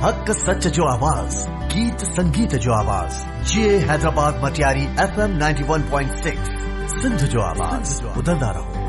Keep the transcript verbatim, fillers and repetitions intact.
हक सच जो आवाज, गीत संगीत जो आवाज, ये Hyderabad Matiari F M ninety one point six Sindh जो आवाज ॿुधंदा रहो।